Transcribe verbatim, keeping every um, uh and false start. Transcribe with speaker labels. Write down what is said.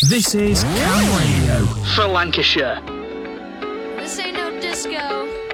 Speaker 1: This is Cam Radio
Speaker 2: for Lancashire.
Speaker 3: This ain't no disco.